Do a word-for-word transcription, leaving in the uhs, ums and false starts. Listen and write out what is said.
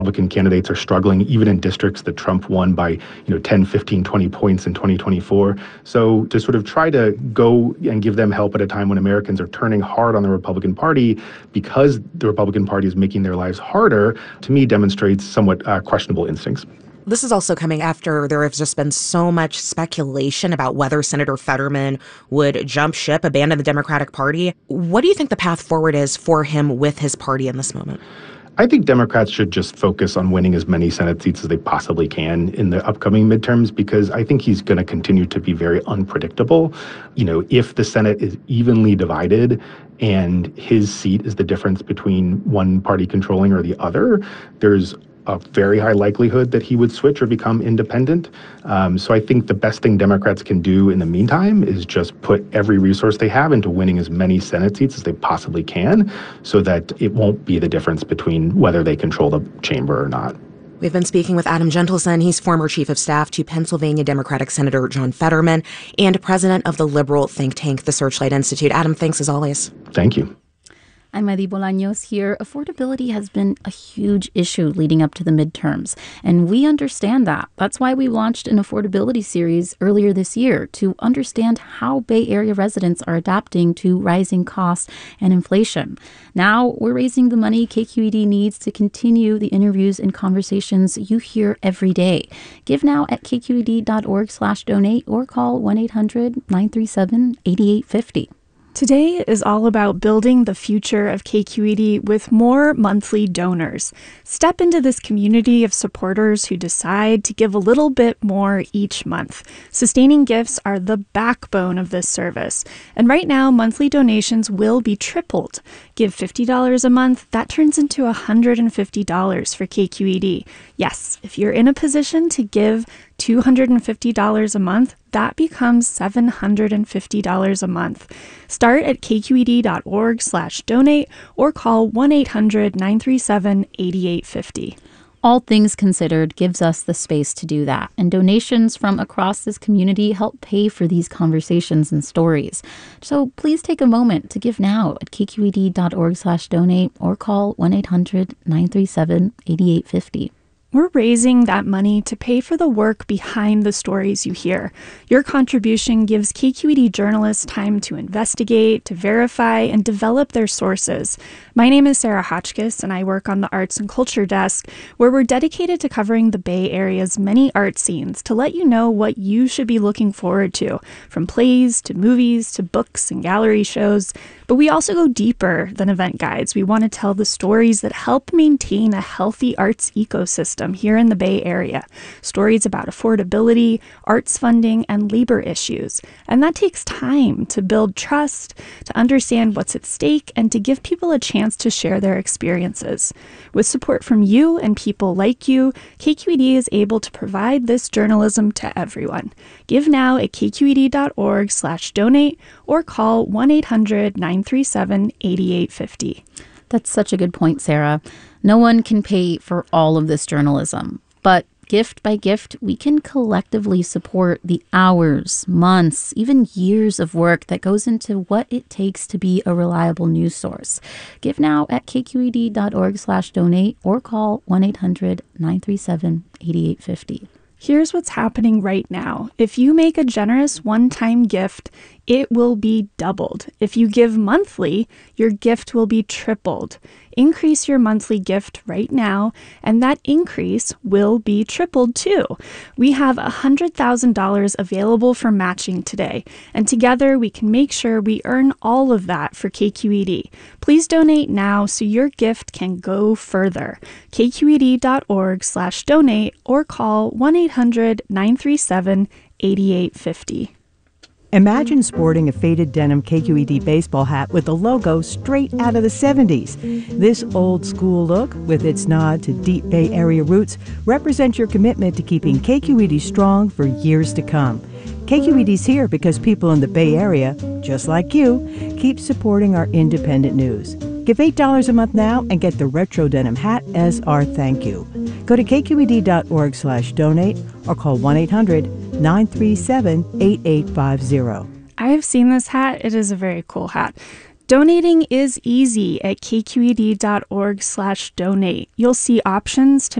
Republican candidates are struggling, even in districts that Trump won by, you know, ten, fifteen, twenty points in twenty twenty-four. So to sort of try to go and give them help at a time when Americans are turning hard on the Republican Party because the Republican Party is making their lives harder, to me demonstrates somewhat uh, questionable instincts. This is also coming after there has just been so much speculation about whether Senator Fetterman would jump ship, abandon the Democratic Party. What do you think the path forward is for him with his party in this moment? I think Democrats should just focus on winning as many Senate seats as they possibly can in the upcoming midterms, because I think he's going to continue to be very unpredictable. You know, if the Senate is evenly divided and his seat is the difference between one party controlling or the other, there's a very high likelihood that he would switch or become independent. Um, so I think the best thing Democrats can do in the meantime is just put every resource they have into winning as many Senate seats as they possibly can, so that it won't be the difference between whether they control the chamber or not. We've been speaking with Adam Gentleson. He's former chief of staff to Pennsylvania Democratic Senator John Fetterman and president of the liberal think tank, the Searchlight Institute. Adam, thanks as always. Thank you. I'm Madi Bolaños here. Affordability has been a huge issue leading up to the midterms, and we understand that. That's why we launched an affordability series earlier this year to understand how Bay Area residents are adapting to rising costs and inflation. Now we're raising the money K Q E D needs to continue the interviews and conversations you hear every day. Give now at k q e d dot org slash donate or call one eight hundred nine three seven eight eight five zero. Today is all about building the future of K Q E D with more monthly donors. Step into this community of supporters who decide to give a little bit more each month. Sustaining gifts are the backbone of this service. And right now, monthly donations will be tripled. Give fifty dollars a month, that turns into one hundred fifty dollars for K Q E D. Yes, if you're in a position to give two hundred fifty dollars a month, that becomes seven hundred fifty dollars a month. Start at k q e d dot org slash donate or call one eight hundred nine three seven eight eight five zero. All Things Considered gives us the space to do that, and donations from across this community help pay for these conversations and stories. So please take a moment to give now at k q e d dot org slash donate or call one eight hundred nine three seven eight eight five zero. We're raising that money to pay for the work behind the stories you hear. Your contribution gives K Q E D journalists time to investigate, to verify, and develop their sources. My name is Sarah Hotchkiss, and I work on the Arts and Culture Desk, where we're dedicated to covering the Bay Area's many art scenes to let you know what you should be looking forward to, from plays to movies to books and gallery shows. But we also go deeper than event guides. We want to tell the stories that help maintain a healthy arts ecosystem here in the Bay Area. Stories about affordability, arts funding, and labor issues. And that takes time to build trust, to understand what's at stake, and to give people a chance to share their experiences. With support from you and people like you, K Q E D is able to provide this journalism to everyone. Give now at k q e d dot org slash donate or call one eight hundred nine three seven eight eight five zero. That's such a good point, Sarah. No one can pay for all of this journalism, but gift by gift, we can collectively support the hours, months, even years of work that goes into what it takes to be a reliable news source. Give now at k q e d dot org slash donate or call one eight hundred nine three seven eight eight five zero. Here's what's happening right now. If you make a generous one-time gift, it will be doubled. If you give monthly, your gift will be tripled. Increase your monthly gift right now, and that increase will be tripled too. We have one hundred thousand dollars available for matching today, and together we can make sure we earn all of that for K Q E D. Please donate now so your gift can go further. k q e d dot org slash donate or call one eight hundred nine three seven eight eight five zero. Imagine sporting a faded denim K Q E D baseball hat with the logo straight out of the seventies. This old school look, with its nod to deep Bay Area roots, represents your commitment to keeping K Q E D strong for years to come. K Q E D's here because people in the Bay Area, just like you, keep supporting our independent news. Give eight dollars a month now and get the retro denim hat as our thank you. Go to k q e d dot org slash donate or call one eight hundred nine three seven eight eight five zero. I have seen this hat. It is a very cool hat. Donating is easy at kqed.org slash donate. You'll see options to